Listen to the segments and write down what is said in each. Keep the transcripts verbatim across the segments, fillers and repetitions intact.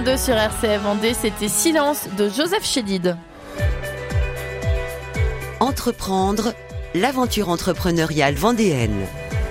deux sur R C F Vendée, c'était Silence de Joseph Chédid. Entreprendre, l'aventure entrepreneuriale vendéenne.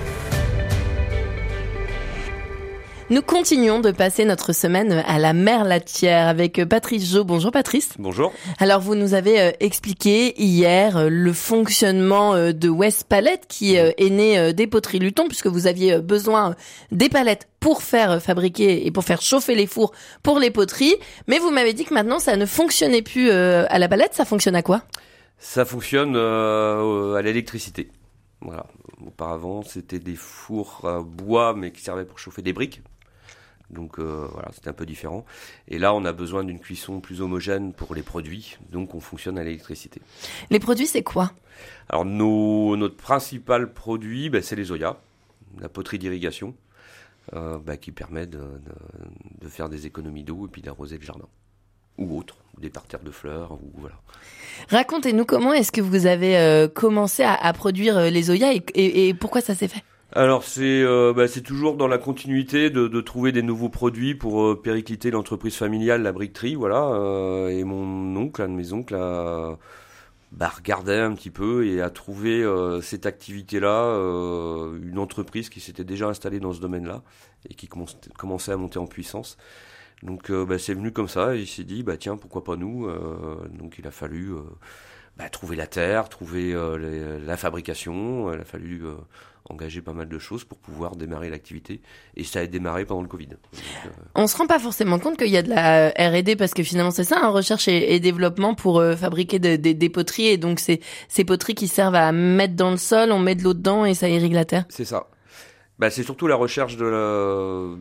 Nous continuons de passer notre semaine à la Merlatière avec Patrice Jo. Bonjour Patrice. Bonjour. Alors vous nous avez expliqué hier le fonctionnement de West Palette qui est né des poteries Luton, puisque vous aviez besoin des palettes pour faire fabriquer et pour faire chauffer les fours pour les poteries. Mais vous m'avez dit que maintenant ça ne fonctionnait plus à la palette, ça fonctionne à quoi ? Ça fonctionne euh, à l'électricité. Voilà. Auparavant, c'était des fours à bois, mais qui servaient pour chauffer des briques. Donc euh, voilà, c'était un peu différent. Et là, on a besoin d'une cuisson plus homogène pour les produits, donc on fonctionne à l'électricité. Les produits, c'est quoi ? Alors, nos, notre principal produit, bah, c'est les Oya, la poterie d'irrigation, euh, bah, qui permet de, de, de faire des économies d'eau et puis d'arroser le jardin. Ou autre, des parterres de fleurs, ou voilà. Racontez-nous comment est-ce que vous avez euh, commencé à, à produire les Oya et, et, et pourquoi ça s'est fait ? Alors c'est euh, bah, c'est toujours dans la continuité de, de trouver des nouveaux produits pour euh, péricliter l'entreprise familiale, la briqueterie, voilà. Euh, et mon oncle, un de mes oncles, a bah, regardé un petit peu et a trouvé euh, cette activité-là, euh, une entreprise qui s'était déjà installée dans ce domaine-là et qui commence, commençait à monter en puissance. Donc euh, bah, c'est venu comme ça et il s'est dit bah tiens pourquoi pas nous. Euh, donc il a fallu euh, bah, trouver la terre, trouver euh, les, la fabrication, il a fallu euh, engager pas mal de choses pour pouvoir démarrer l'activité et ça a démarré pendant le Covid. Donc, euh... On se rend pas forcément compte qu'il y a de la R et D parce que finalement c'est ça, hein, recherche et, et développement pour euh, fabriquer de, de, des poteries et donc c'est ces poteries qui servent à mettre dans le sol, on met de l'eau dedans et ça irrigue la terre. C'est ça. Bah, c'est surtout la recherche de la,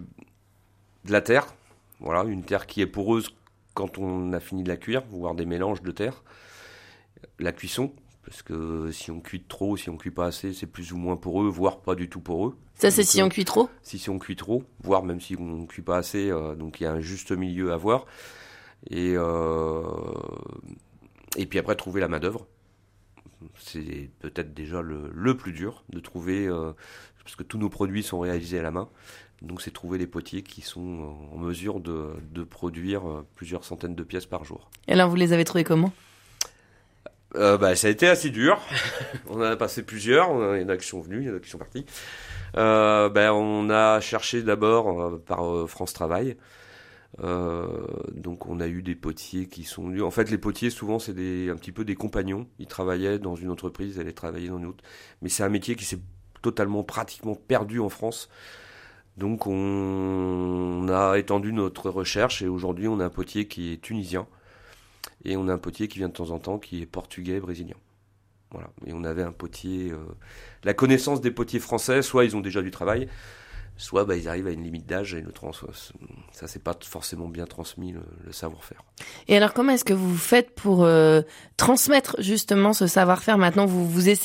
de la terre. Voilà, une terre qui est poreuse quand on a fini de la cuire, voire des mélanges de terre. La cuisson, parce que si on cuit trop, si on cuit pas assez, c'est plus ou moins poreux, voire pas du tout poreux. Ça, c'est donc, si euh, on cuit trop ? Si, si on cuit trop, voire même si on cuit pas assez, euh, donc il y a un juste milieu à avoir. Et, euh, et puis après, trouver la main-d'œuvre. C'est peut-être déjà le, le plus dur de trouver, euh, parce que tous nos produits sont réalisés à la main. Donc c'est trouver des potiers qui sont en mesure de, de produire plusieurs centaines de pièces par jour. Et alors vous les avez trouvés comment ? euh, bah, Ça a été assez dur. On en a passé plusieurs. Il y en a qui sont venus, il y en a qui sont partis. Euh, bah, on a cherché d'abord euh, par euh, France Travail. Euh, donc on a eu des potiers qui sont venus. En fait les potiers souvent c'est des, un petit peu des compagnons. Ils travaillaient dans une entreprise, ils allaient travailler dans une autre. Mais c'est un métier qui s'est totalement pratiquement perdu en France. Donc on a étendu notre recherche et aujourd'hui on a un potier qui est tunisien et on a un potier qui vient de temps en temps qui est portugais, brésilien. Voilà. Et on avait un potier, euh, la connaissance des potiers français, soit ils ont déjà du travail, soit bah, ils arrivent à une limite d'âge et le trans- ça c'est pas forcément bien transmis le, le savoir-faire. Et alors comment est-ce que vous faites pour euh, transmettre justement ce savoir-faire maintenant ? Vous vous essayez ?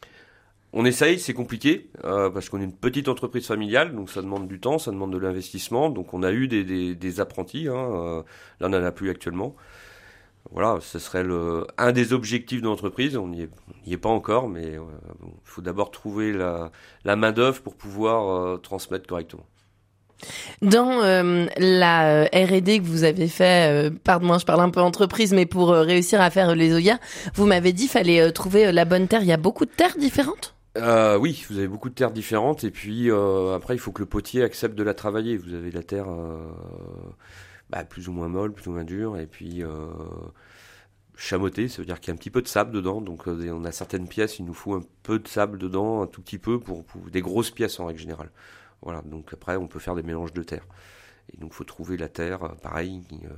On essaye, c'est compliqué, euh, parce qu'on est une petite entreprise familiale, donc ça demande du temps, ça demande de l'investissement. Donc on a eu des, des, des apprentis, hein, euh, là on n'en a plus actuellement. Voilà, ce serait le, un des objectifs de l'entreprise, on n'y est, est pas encore, mais euh, bon, il faut d'abord trouver la, la main-d'œuvre pour pouvoir euh, transmettre correctement. Dans euh, la R et D que vous avez fait, euh, pardon, je parle un peu entreprise, mais pour euh, réussir à faire les Oya, vous m'avez dit qu'il fallait euh, trouver euh, la bonne terre. Il y a beaucoup de terres différentes ? Euh, oui, vous avez beaucoup de terres différentes et puis euh, après il faut que le potier accepte de la travailler. Vous avez la terre euh, bah, plus ou moins molle, plus ou moins dure et puis euh, chamottée, ça veut dire qu'il y a un petit peu de sable dedans. Donc euh, on a certaines pièces, il nous faut un peu de sable dedans, un tout petit peu pour, pour des grosses pièces en règle générale. Voilà, donc après on peut faire des mélanges de terre. Et donc il faut trouver la terre, pareil, euh,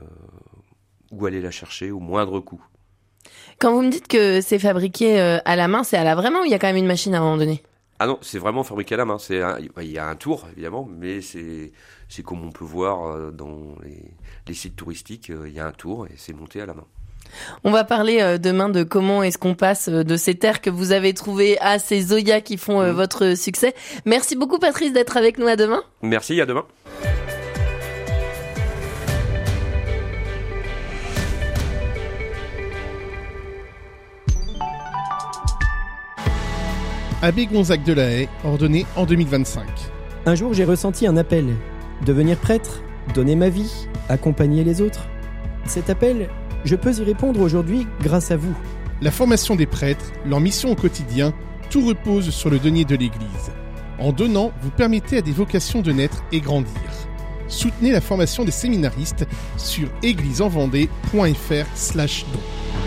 où aller la chercher au moindre coût. Quand vous me dites que c'est fabriqué euh, à la main, c'est à la vraie main ou il y a quand même une machine à un moment donné ? Ah non, c'est vraiment fabriqué à la main. C'est un, il y a un tour, évidemment, mais c'est, c'est comme on peut voir dans les, les sites touristiques, il y a un tour et c'est monté à la main. On va parler euh, demain de comment est-ce qu'on passe de ces terres que vous avez trouvées à ces Oya qui font euh, mmh. votre succès. Merci beaucoup Patrice d'être avec nous, à demain. Merci, à demain. Abbé Gonzague de la Haye, ordonné en deux mille vingt-cinq. Un jour, j'ai ressenti un appel. Devenir prêtre, donner ma vie, accompagner les autres. Cet appel, je peux y répondre aujourd'hui grâce à vous. La formation des prêtres, leur mission au quotidien, tout repose sur le denier de l'Église. En donnant, vous permettez à des vocations de naître et grandir. Soutenez la formation des séminaristes sur église-en-vendée point f r slash don.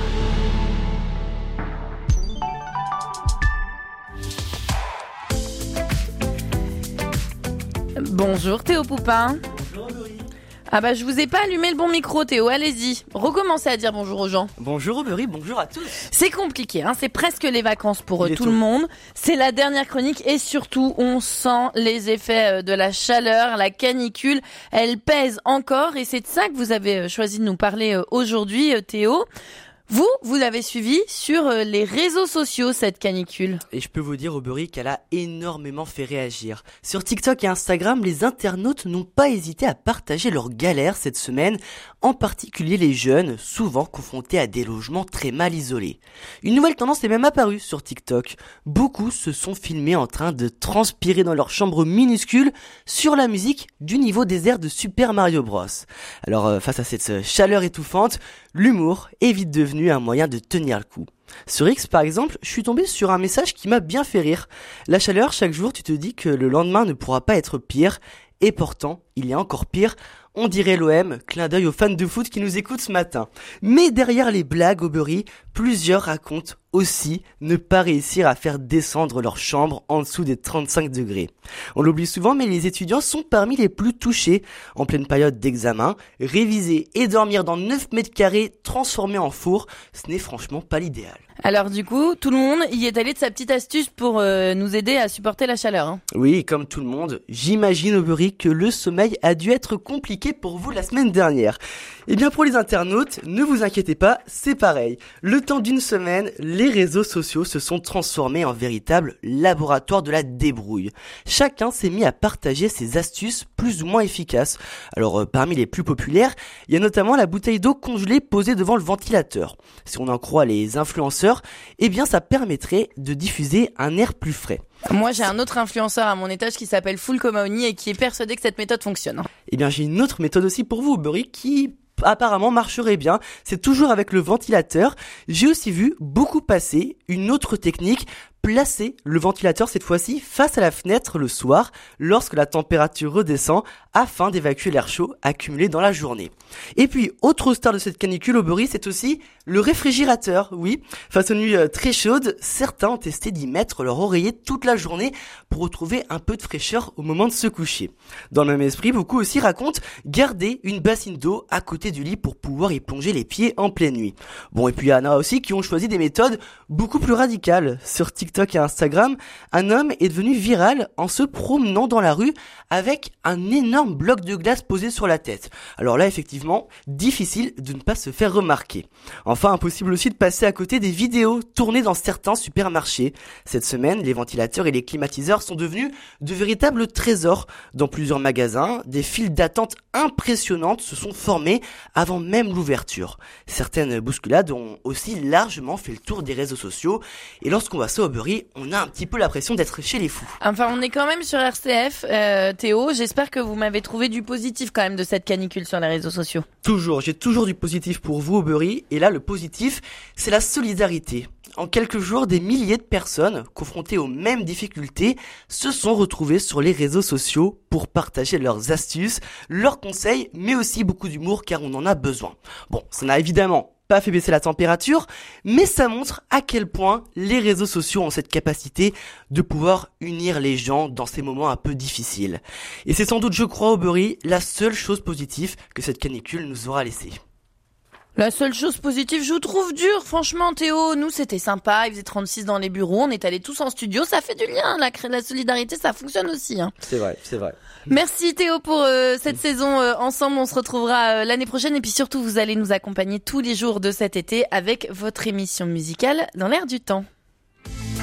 Bonjour Théo Poupin. Bonjour Aubery. Ah bah je vous ai pas allumé le bon micro Théo, allez-y. Recommencez à dire bonjour aux gens. Bonjour Aubery, bonjour à tous. C'est compliqué, hein, c'est presque les vacances pour Il est tout tôt. le monde. C'est la dernière chronique et surtout on sent les effets de la chaleur, la canicule. Elle pèse encore et c'est de ça que vous avez choisi de nous parler aujourd'hui Théo. Vous, vous l'avez suivi sur les réseaux sociaux, cette canicule. Et je peux vous dire, Aubery, qu'elle a énormément fait réagir. Sur TikTok et Instagram, les internautes n'ont pas hésité à partager leurs galères cette semaine, en particulier les jeunes, souvent confrontés à des logements très mal isolés. Une nouvelle tendance est même apparue sur TikTok. Beaucoup se sont filmés en train de transpirer dans leur chambre minuscule sur la musique du niveau des airs de Super Mario Bros. Alors, euh, face à cette chaleur étouffante, l'humour est vite devenu un moyen de tenir le coup. Sur X par exemple, je suis tombé sur un message qui m'a bien fait rire. La chaleur, chaque jour tu te dis que le lendemain ne pourra pas être pire, et pourtant, il y a encore pire. On dirait l'O M, clin d'œil aux fans de foot qui nous écoutent ce matin. Mais derrière les blagues Aubery, plusieurs racontent aussi ne pas réussir à faire descendre leur chambre en dessous des trente-cinq degrés. On l'oublie souvent, mais les étudiants sont parmi les plus touchés. En pleine période d'examen, réviser et dormir dans neuf mètres carrés transformés en four, ce n'est franchement pas l'idéal. Alors du coup, tout le monde y est allé de sa petite astuce pour euh, nous aider à supporter la chaleur. Hein. Oui, comme tout le monde, j'imagine Aubery que le sommeil a dû être compliqué pour vous la semaine dernière. Eh bien pour les internautes, ne vous inquiétez pas, c'est pareil. Le temps d'une semaine, les réseaux sociaux se sont transformés en véritable laboratoire de la débrouille. Chacun s'est mis à partager ses astuces plus ou moins efficaces. Alors euh, parmi les plus populaires, il y a notamment la bouteille d'eau congelée posée devant le ventilateur. Si on en croit les influenceurs, eh bien ça permettrait de diffuser un air plus frais. Moi, j'ai un autre influenceur à mon étage qui s'appelle Full Comaoni et qui est persuadé que cette méthode fonctionne. Eh bien, j'ai une autre méthode aussi pour vous, Aubery, qui apparemment marcherait bien. C'est toujours avec le ventilateur. J'ai aussi vu beaucoup passer une autre technique. Placer le ventilateur cette fois-ci face à la fenêtre le soir lorsque la température redescend afin d'évacuer l'air chaud accumulé dans la journée. Et puis, autre star de cette canicule Aubery, c'est aussi le réfrigérateur. Oui, face aux nuits très chaudes, certains ont testé d'y mettre leur oreiller toute la journée pour retrouver un peu de fraîcheur au moment de se coucher. Dans le même esprit, beaucoup aussi racontent garder une bassine d'eau à côté du lit pour pouvoir y plonger les pieds en pleine nuit. Bon, et puis il y en a aussi qui ont choisi des méthodes beaucoup plus radicales. Sur TikTok et Instagram, un homme est devenu viral en se promenant dans la rue avec un énorme bloc de glace posé sur la tête. Alors là, effectivement, difficile de ne pas se faire remarquer. Enfin, impossible aussi de passer à côté des vidéos tournées dans certains supermarchés. Cette semaine, les ventilateurs et les climatiseurs sont devenus de véritables trésors. Dans plusieurs magasins, des files d'attente impressionnantes se sont formées avant même l'ouverture. Certaines bousculades ont aussi largement fait le tour des réseaux sociaux. Et lorsqu'on voit ça au Aubery, on a un petit peu l'impression d'être chez les fous. Enfin, on est quand même sur R C F, euh, Théo. J'espère que vous m'avez trouvé du positif quand même de cette canicule sur les réseaux sociaux. Toujours, j'ai toujours du positif pour vous, Aubery. Et là, le positif, c'est la solidarité. En quelques jours, des milliers de personnes confrontées aux mêmes difficultés se sont retrouvées sur les réseaux sociaux pour partager leurs astuces, leurs conseils, mais aussi beaucoup d'humour car on en a besoin. Bon, ça n'a évidemment pas fait baisser la température, mais ça montre à quel point les réseaux sociaux ont cette capacité de pouvoir unir les gens dans ces moments un peu difficiles. Et c'est sans doute, je crois, Aubery, la seule chose positive que cette canicule nous aura laissée. La seule chose positive, je vous trouve dur, franchement Théo, nous c'était sympa, il faisait trente-six dans les bureaux, on est allés tous en studio, ça fait du lien, la, la solidarité ça fonctionne aussi. Hein. C'est vrai, c'est vrai. Merci Théo pour euh, cette saison euh, ensemble, on se retrouvera euh, l'année prochaine et puis surtout vous allez nous accompagner tous les jours de cet été avec votre émission musicale dans l'air du temps.